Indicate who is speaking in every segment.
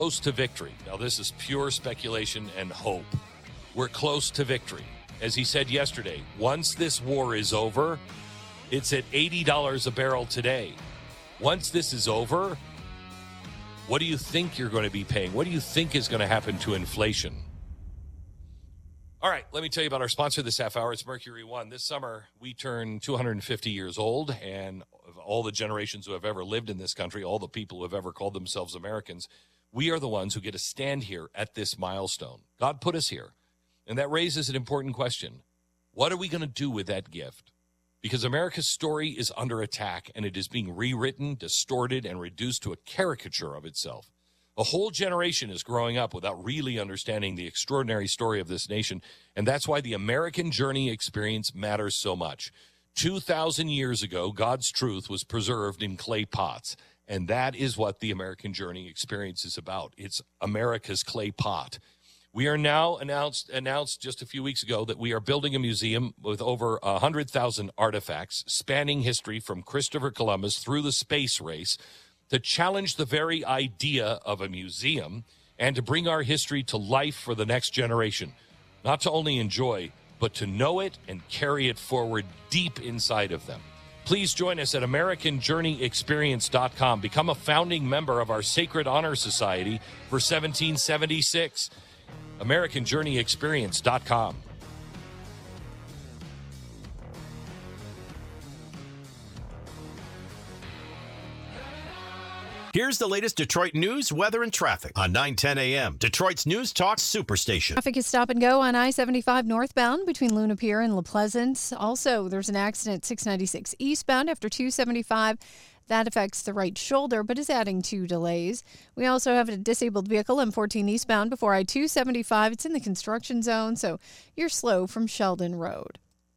Speaker 1: Close to victory. Now, this is pure speculation and hope. We're close to victory. As he said yesterday, once this war is over, it's at $80 a barrel today. Once this is over, what do you think you're going to be paying? What do you think is going to happen to inflation? All right, let me tell you about our sponsor this half hour. It's Mercury One. This summer, we turn 250 years old, and of all the generations who have ever lived in this country, all the people who have ever called themselves Americans, we are the ones who get to stand here at this milestone. God put us here, and that raises an important question. What are we going to do with that gift? Because America's story is under attack, and it is being rewritten, distorted, and reduced to a caricature of itself. A whole generation is growing up without really understanding the extraordinary story of this nation, and that's why the American Journey experience matters so much. 2,000 years ago, God's truth was preserved in clay pots, and that is what the American Journey experience is about. It's America's clay pot. We are now announced just a few weeks ago that we are building a museum with over 100,000 artifacts spanning history from Christopher Columbus through the space race to challenge the very idea of a museum and to bring our history to life for the next generation. Not to only enjoy, but to know it and carry it forward deep inside of them. Please join us at AmericanJourneyExperience.com. Become a founding member of our Sacred Honor Society for $17.76. AmericanJourneyExperience.com.
Speaker 2: Here's the latest Detroit news, weather, and traffic on 9:10 a.m. Detroit's News Talk Superstation.
Speaker 3: Traffic is stop and go on I-75 northbound between Luna Pier and La Pleasant. Also, there's an accident 696 eastbound after 275. That affects the right shoulder, but is adding 2 delays. We also have a disabled vehicle M14 eastbound before I-275. It's in the construction zone, so you're slow from Sheldon Road.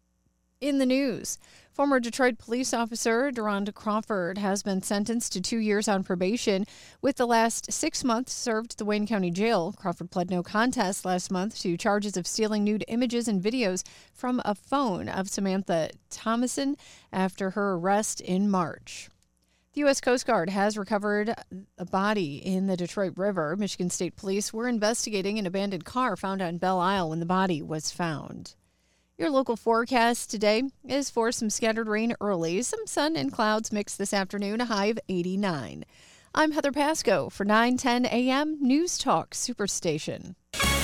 Speaker 3: In the news, former Detroit police officer Deronda Crawford has been sentenced to 2 years on probation, with the last 6 months served at the Wayne County Jail. Crawford pled no contest last month to charges of stealing nude images and videos from a phone of Samantha Thomason after her arrest in March. The U.S. Coast Guard has recovered a body in the Detroit River. Michigan State Police were investigating an abandoned car found on Belle Isle when the body was found. Your local forecast today is for some scattered rain early, some sun and clouds mixed this afternoon, a high of 89. I'm Heather Pasco for 9:10 a.m. News Talk Superstation.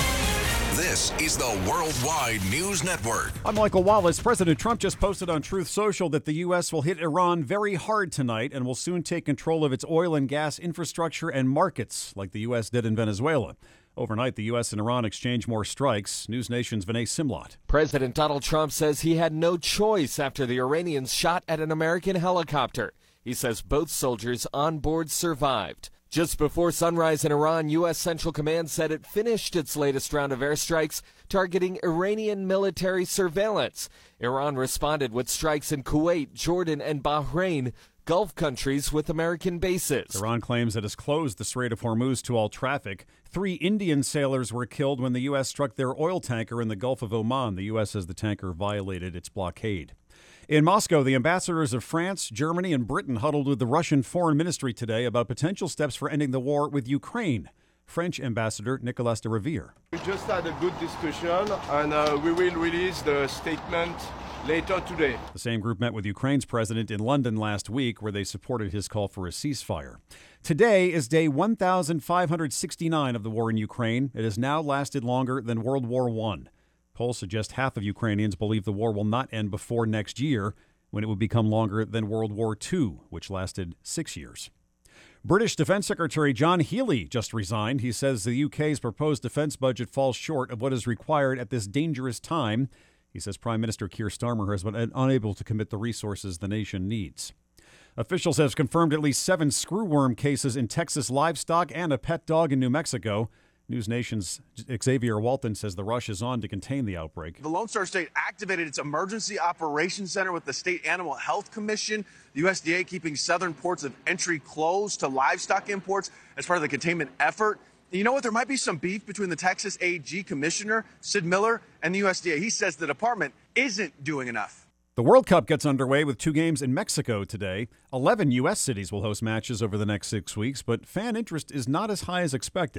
Speaker 4: This is the Worldwide News Network.
Speaker 5: I'm Michael Wallace. President Trump just posted on Truth Social that the U.S. will hit Iran very hard tonight and will soon take control of its oil and gas infrastructure and markets, like the U.S. did in Venezuela. Overnight, the U.S. and Iran exchanged more strikes. News Nation's Vinay Simlot.
Speaker 6: President Donald Trump says he had no choice after the Iranians shot at an American helicopter. He says both soldiers on board survived. Just before sunrise in Iran, U.S. Central Command said it finished its latest round of airstrikes targeting Iranian military surveillance. Iran responded with strikes in Kuwait, Jordan, and Bahrain, Gulf countries with American bases.
Speaker 5: Iran claims it has closed the Strait of Hormuz to all traffic. 3 Indian sailors were killed when the U.S. struck their oil tanker in the Gulf of Oman. The U.S. says the tanker violated its blockade. In Moscow, the ambassadors of France, Germany, and Britain huddled with the Russian Foreign Ministry today about potential steps for ending the war with Ukraine. French Ambassador Nicolas de Rivière.
Speaker 7: We just had a good discussion, and we will release the statement later today.
Speaker 5: The same group met with Ukraine's president in London last week, where they supported his call for a ceasefire. Today is day 1,569 of the war in Ukraine. It has now lasted longer than World War I. Polls suggest half of Ukrainians believe the war will not end before next year, when it would become longer than World War II, which lasted 6 years. British Defense Secretary John Healey just resigned. He says the UK's proposed defense budget falls short of what is required at this dangerous time. He says Prime Minister Keir Starmer has been unable to commit the resources the nation needs. Officials have confirmed at least 7 screwworm cases in Texas livestock and a pet dog in New Mexico. News Nation's Xavier Walton says the rush is on to contain the outbreak.
Speaker 8: The Lone Star State activated its Emergency Operations Center with the State Animal Health Commission. The USDA keeping southern ports of entry closed to livestock imports as part of the containment effort. You know what? There might be some beef between the Texas AG Commissioner, Sid Miller, and the USDA. He says the department isn't doing enough.
Speaker 5: The World Cup gets underway with 2 games in Mexico today. 11 U.S. cities will host matches over the next 6 weeks, but fan interest is not as high as expected.